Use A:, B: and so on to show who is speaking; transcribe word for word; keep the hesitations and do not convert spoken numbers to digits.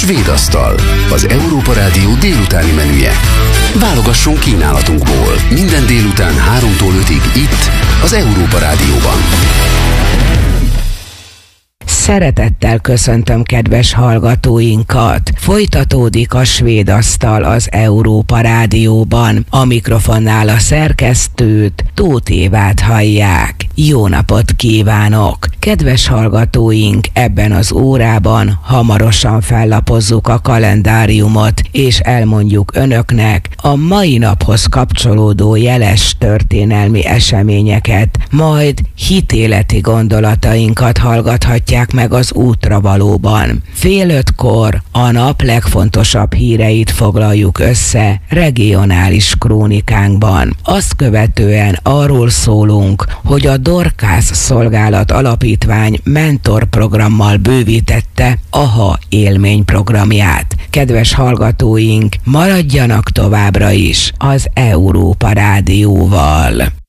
A: Svéd asztal, az Európa Rádió délutáni menüje. Válogasson kínálatunkból minden délután háromtól ötig itt, az Európa Rádióban.
B: Szeretettel köszöntöm kedves hallgatóinkat. Folytatódik a Svéd asztal az Európa Rádióban. A mikrofonnál a szerkesztőt, Tóth Évát hallják. Jó napot kívánok! Kedves hallgatóink, ebben az órában hamarosan fellapozzuk a kalendáriumot, és elmondjuk önöknek a mai naphoz kapcsolódó jeles történelmi eseményeket, majd hitéleti gondolatainkat hallgathatják meg az útravalóban. Fél ötkor a nap legfontosabb híreit foglaljuk össze regionális krónikánkban. Azt követően arról szólunk, hogy a Dorkász Szolgálat Alapítvány mentorprogrammal bővítette AHA élményprogramját. Kedves hallgatóink, maradjanak továbbra is az Európa Rádióval.